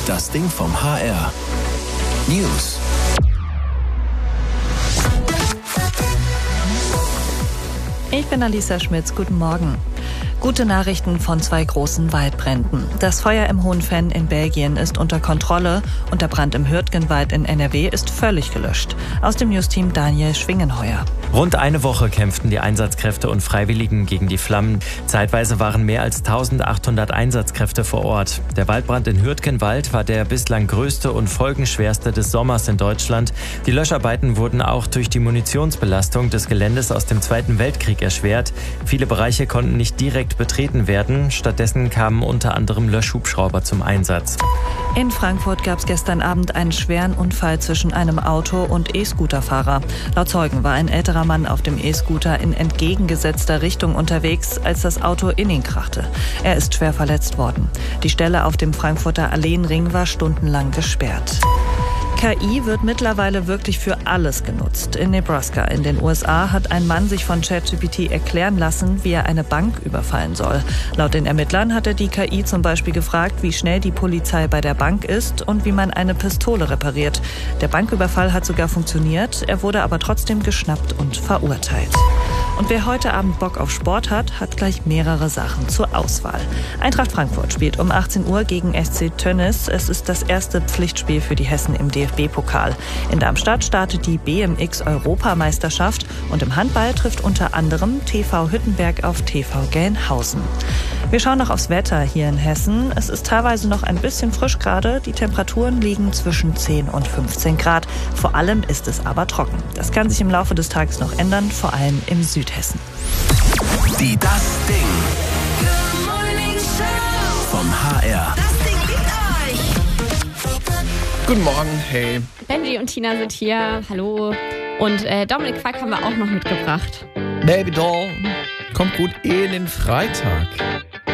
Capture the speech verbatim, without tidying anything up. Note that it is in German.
Das Ding vom H R. News. Ich bin Alisa Schmitz, guten Morgen. Gute Nachrichten von zwei großen Waldbränden. Das Feuer im Hohenfenn in Belgien ist unter Kontrolle und der Brand im Hürtgenwald in N R W ist völlig gelöscht. Aus dem Newsteam Daniel Schwingenheuer. Rund eine Woche kämpften die Einsatzkräfte und Freiwilligen gegen die Flammen. Zeitweise waren mehr als eintausendachthundert Einsatzkräfte vor Ort. Der Waldbrand in Hürtgenwald war der bislang größte und folgenschwerste des Sommers in Deutschland. Die Löscharbeiten wurden auch durch die Munitionsbelastung des Geländes aus dem Zweiten Weltkrieg erschwert. Viele Bereiche konnten nicht direkt betreten werden. Stattdessen kamen unter anderem Löschhubschrauber zum Einsatz. In Frankfurt gab es gestern Abend einen schweren Unfall zwischen einem Auto und E-Scooterfahrer. Laut Zeugen war ein älterer Mann auf dem E-Scooter in entgegengesetzter Richtung unterwegs, als das Auto in ihn krachte. Er ist schwer verletzt worden. Die Stelle auf dem Frankfurter Alleenring war stundenlang gesperrt. K I wird mittlerweile wirklich für alles genutzt. In Nebraska in den U S A hat ein Mann sich von ChatGPT erklären lassen, wie er eine Bank überfallen soll. Laut den Ermittlern hat er die K I zum Beispiel gefragt, wie schnell die Polizei bei der Bank ist und wie man eine Pistole repariert. Der Banküberfall hat sogar funktioniert, er wurde aber trotzdem geschnappt und verurteilt. Und wer heute Abend Bock auf Sport hat, hat gleich mehrere Sachen zur Auswahl. Eintracht Frankfurt spielt um achtzehn Uhr gegen S C Tönnies. Es ist das erste Pflichtspiel für die Hessen im D F B-Pokal. In Darmstadt startet die B M X-Europameisterschaft und im Handball trifft unter anderem T V Hüttenberg auf T V Gelnhausen. Wir schauen noch aufs Wetter hier in Hessen. Es ist teilweise noch ein bisschen frisch gerade. Die Temperaturen liegen zwischen zehn und fünfzehn Grad. Vor allem ist es aber trocken. Das kann sich im Laufe des Tages noch ändern, vor allem im Südhessen. Die Das Ding vom H R. Das Ding liegt euch. Guten Morgen, hey. Benji und Tina sind hier, hallo. Und äh, Dominik Quack haben wir auch noch mitgebracht. Baby Doll kommt gut in den Freitag.